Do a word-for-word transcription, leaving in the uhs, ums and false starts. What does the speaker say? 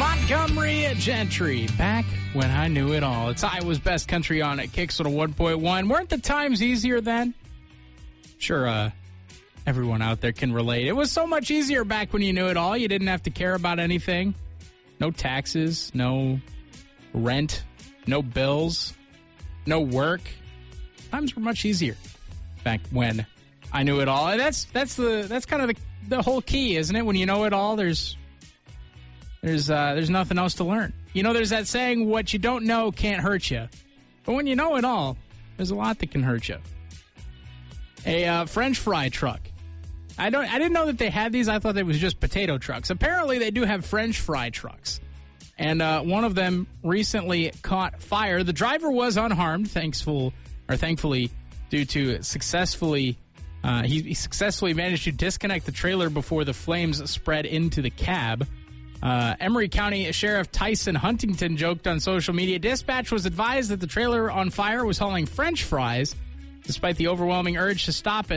Montgomery Gentry, back when I knew it all. It's Iowa's best country on at Kicks one point one. Weren't the times easier then? Sure, uh, everyone out there can relate. It was so much easier back when you knew it all. You didn't have to care about anything. No taxes, no rent, no bills, no work. Times were much easier back when I knew it all. And that's that's the that's kind of the, the whole key, isn't it? When you know it all, there's There's uh, there's nothing else to learn. You know, there's that saying, what you don't know can't hurt you. But when you know it all, there's a lot that can hurt you. A uh, French fry truck. I don't. I didn't know that they had these. I thought it was just potato trucks. Apparently, they do have French fry trucks. And uh, one of them recently caught fire. The driver was unharmed, thankful, or thankfully, due to successfully... Uh, he, he successfully managed to disconnect the trailer before the flames spread into the cab. Uh, Emery County Sheriff Tyson Huntington joked on social media, dispatch was advised that the trailer on fire was hauling French fries. Despite the overwhelming urge to stop it,